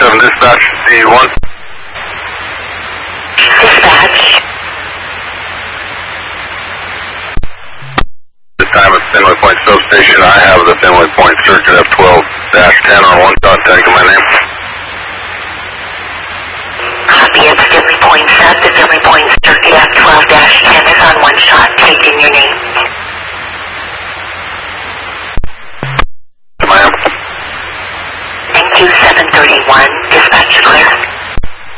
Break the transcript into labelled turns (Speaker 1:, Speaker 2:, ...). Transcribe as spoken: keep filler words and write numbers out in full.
Speaker 1: seven dispatch, D one.
Speaker 2: Dispatch.
Speaker 1: This time at Fenway Point substation, I have the Fenway Point circuit F twelve dash ten on one, contact my name.